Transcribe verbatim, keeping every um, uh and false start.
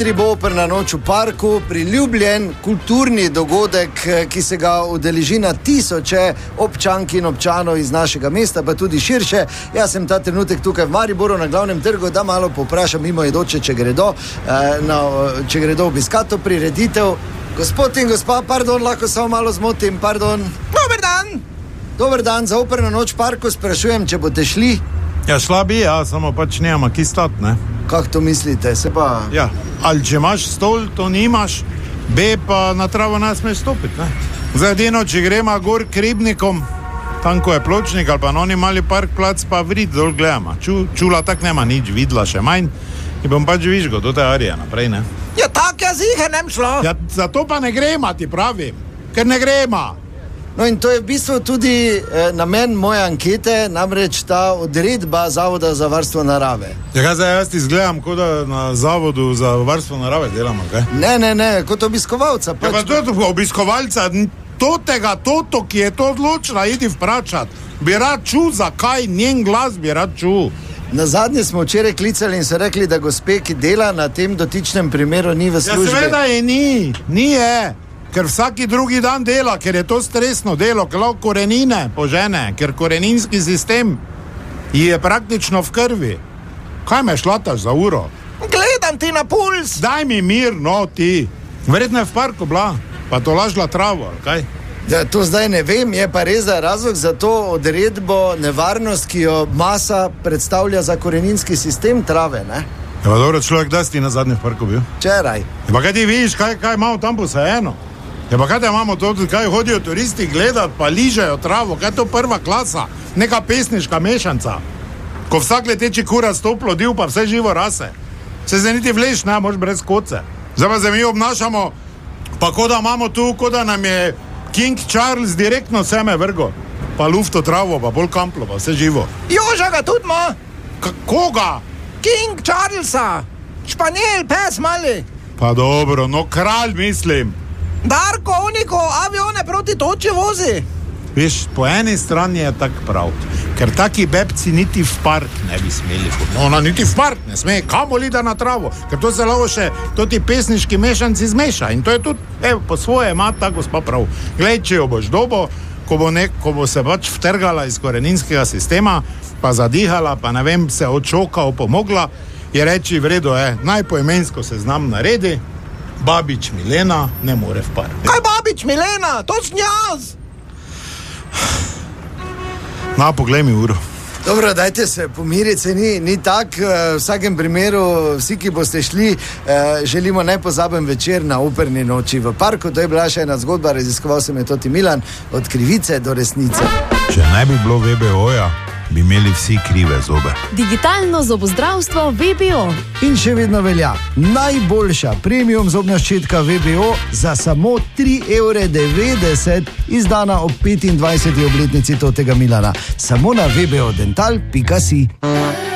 Jutri bo operna noč v parku, priljubljen kulturni dogodek, ki se ga udeleži na tisoče občank in občanov iz našega mesta, pa tudi širše. Jaz sem ta trenutek tukaj v Mariboru na glavnem trgu, da malo poprašam mimoidoče, če gredo, no, če gredo obiskat to prireditev. Gospod in gospa, pardon, lahko samo malo zmotim, pardon. Dober dan! Dober dan, za operno noč v parku sprašujem, če boste šli. Ja, šla bi, ja, samo pač nemamo ki stat, ne? Kako to mislite? Se pa... Ja, ali če imaš stol, to nimaš, B pa na travo ne smeš stopiti, ne? Zdaj edino, če gremo gor k ribnikom, tam ko je pločnik ali pa noni mali park plac, pa vrid dol gledamo. Ču, čula tak nema nič, vidla še manj in bom pač vižgo do te arije naprej, ne? Ja, tak jaz jih nem šlo. Ja, zato pa ne grema, ti pravim, ker ne grema. No in to je v bistvu tudi eh, namen moje ankete, namreč ta odredba Zavoda za varstvo narave. Ja, kaj zdaj jaz izgledam, kot da na Zavodu za varstvo narave delamo, kaj? Ne, ne, ne, kot obiskovalca. Pač... Ja, pa to je obiskovalca, totega, toto, ki je to odločila, idi vprašat. Bi rad čul, zakaj njen glas bi rad čul. Na zadnje smo včeraj klicali in so rekli, da gospe, ki dela na tem dotičnem primeru, ni v službi. Ja, seveda je ni, ni je. Ker vsaki drugi dan dela, ker je to stresno delo, ker lahko korenine požene, ker koreninski sistem je praktično v krvi. Kaj me šlataš za uro? Gledam ti na puls. Daj mi mir, no ti. Verjetno je v parku bila, pa to lažla travo, kaj? Ja, to zdaj ne vem, je pa res, da je razlog za to odredbo nevarnost, ki jo masa predstavlja za koreninski sistem trave, ne? Ja, pa dobro, človek, da si ti na zadnjem v parku bil? Včeraj. Ja, pa kaj ti vidiš, kaj, kaj imamo tam posajeno? Ja, pa kaj imamo to, kaj hodijo turisti gledati, pa ližejo travo, kaj je to prva klasa, neka pesniška mešanca, ko vsak leteči kura stoplo div, pa vse živo rase. Se zdaj niti vleš, ne, moš brez koce. Zdaj pa se mi obnašamo, pa ko da imamo tu, ko da nam je King Charles direktno seme vrgo, pa lufto travo, pa bolj kamplo, pa vse živo. Joža ga tudi ima. K- koga? King Charlesa, španjel, pes mali. Pa dobro, no kralj mislim. Darko, oniko, avione proti toči vozi. Veš, po eni strani je tak prav, ker taki bebci niti v park ne bi smeli. No, ona niti v park ne sme, kamo lida na travo, ker to se lahko še to ti pesniški mešanci zmeša in to je tudi, evo, po svoje ima ta gospa prav. Glej, če jo boš dobo, ko bo, nek, ko bo se pač vtrgala iz koreninskega sistema, pa zadihala, pa ne vem, se očoka opomogla, je reči, v redu je, najpoimensko se znam naredi, Babič Milena ne more v park. Kaj Babič Milena? To sem jaz. Na, poglej mi uro. Dobro, dajte se pomiriti, se ni, ni tak. V vsakem primeru, vsi, ki boste šli, želimo nepozaben večer na operni noči v parku. To je bila še ena zgodba, raziskoval sem je Toti Milan, od krivice do resnice. Če ne bi bilo V B O-ja, bi imeli vsi krive zobe. Digitalno zobozdravstvo V B O. In še vedno velja, najboljša premium zobna ščetka V B O za samo tri evre devetdeset, izdana ob petindvajseti obletnici Totega Milana. Samo na v b o dental pika si.